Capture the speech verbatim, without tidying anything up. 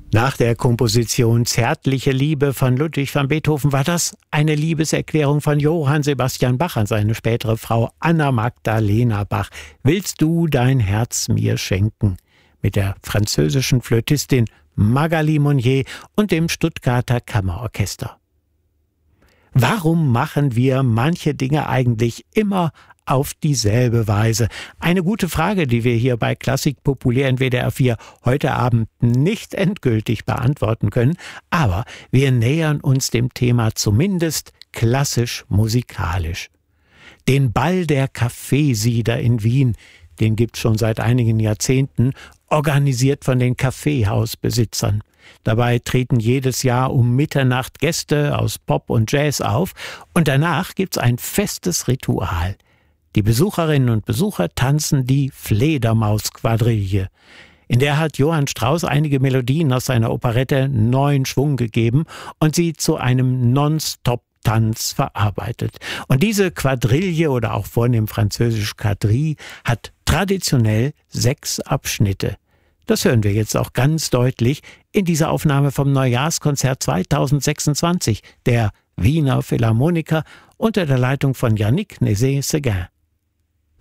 Nach der Komposition Zärtliche Liebe von Ludwig van Beethoven war das eine Liebeserklärung von Johann Sebastian Bach an seine spätere Frau Anna Magdalena Bach. Willst du dein Herz mir schenken? Mit der französischen Flötistin Magali Monnier und dem Stuttgarter Kammerorchester. Warum machen wir manche Dinge eigentlich immer auf dieselbe Weise? Eine gute Frage, die wir hier bei Klassik populär in W D R vier heute Abend nicht endgültig beantworten können, aber wir nähern uns dem Thema zumindest klassisch-musikalisch. Den Ball der Kaffeesieder in Wien, den gibt's schon seit einigen Jahrzehnten, organisiert von den Kaffeehausbesitzern. Dabei treten jedes Jahr um Mitternacht Gäste aus Pop und Jazz auf und danach gibt's ein festes Ritual. Die Besucherinnen und Besucher tanzen die Fledermaus-Quadrille. In der hat Johann Strauss einige Melodien aus seiner Operette neuen Schwung gegeben und sie zu einem Non-Stop-Tanz verarbeitet. Und diese Quadrille oder auch vornehm französisch Quadrille hat traditionell sechs Abschnitte. Das hören wir jetzt auch ganz deutlich in dieser Aufnahme vom Neujahrskonzert zweitausendsechsundzwanzig der Wiener Philharmoniker unter der Leitung von Yannick Nézet-Séguin.